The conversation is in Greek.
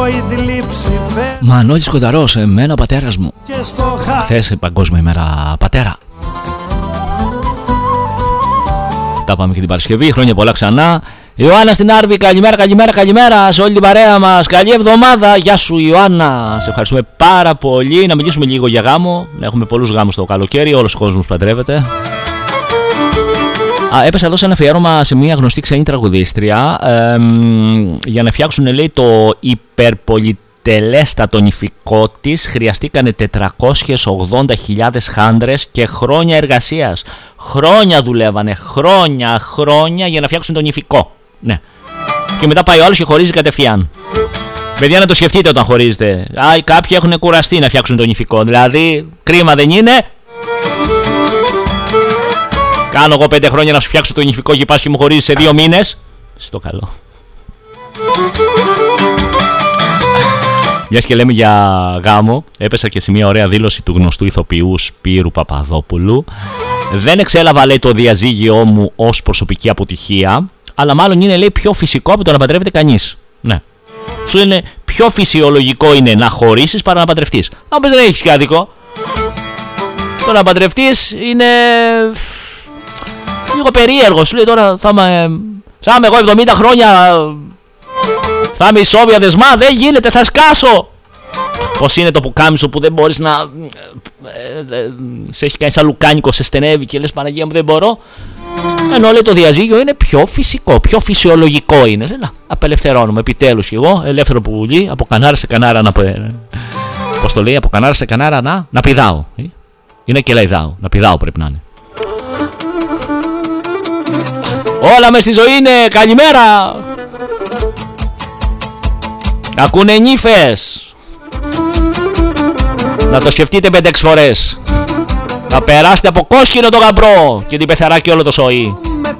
Μανώλης Κονταρός, εμένα ο πατέρας μου. Χθες Παγκόσμια ημέρα πατέρα. Τα πάμε και την Παρασκευή, χρόνια πολλά ξανά. Ιωάννα στην Άρβη, καλημέρα σε όλη την παρέα μας. Καλή εβδομάδα, γεια σου Ιωάννα. Σε ευχαριστούμε πάρα πολύ. Να μιλήσουμε λίγο για γάμο. Έχουμε πολλούς γάμους το καλοκαίρι, όλος ο κόσμος παντρεύεται. Έπεσα εδώ σε ένα αφιέρωμα σε μια γνωστή ξένη τραγουδίστρια για να φτιάξουν, λέει, το υπερπολιτελέστατο νηφικό της. Χρειαστήκανε 480.000 χάντρες και χρόνια εργασίας. Χρόνια δουλεύανε, χρόνια για να φτιάξουν το νηφικό. Ναι. Και μετά πάει ο άλλος και χωρίζει κατευθείαν. Παιδιά, να το σκεφτείτε όταν χωρίζετε. Κάποιοι έχουν κουραστεί να φτιάξουν το νηφικό. Δηλαδή, κρίμα δεν είναι? Κάνω εγώ 5 χρόνια να σου φτιάξω το νηφικό και πας και μου χωρίζεις σε 2 μήνες. Στο καλό. Μιας και λέμε για γάμο, έπεσα και σε μια ωραία δήλωση του γνωστού ηθοποιού Σπύρου Παπαδόπουλου. Δεν εξέλαβα, λέει, το διαζύγιό μου ως προσωπική αποτυχία, αλλά μάλλον είναι, λέει, πιο φυσικό από το να παντρεύεται κανείς. Ναι. Σου λένε πιο φυσιολογικό είναι να χωρίσεις παρά να παντρευτείς. Να πες, δεν έχεις και άδικο. Το να παντρευτείς είναι λίγο περίεργο. Σου λέει τώρα θα είμαι εγώ 70 χρόνια, θα είμαι ισόβια δεσμά. Δεν γίνεται, θα σκάσω. Πώς είναι το πουκάμισο που δεν μπορείς να σε έχει κάνει σαν λουκάνικο, σε στενεύει και λες Παναγία μου δεν μπορώ. Ενώ, λέει, το διαζύγιο είναι πιο φυσικό, πιο φυσιολογικό είναι. Να, απελευθερώνουμε επιτέλους κι εγώ, ελεύθερο πουλί, από κανάρα σε κανάρα να... Πώς το λέει, από κανάρα σε κανάρα να πηδάω. Είναι και λαϊδάω, να πηδάω πρέπει να είναι. Όλα μες στη ζωή είναι καλημέρα. Ακούνε νύφες. Να το σκεφτείτε 5-6 φορές. Θα περάσετε από κόσκινο το γαμπρό και την πεθαράκι όλο το σοϊ.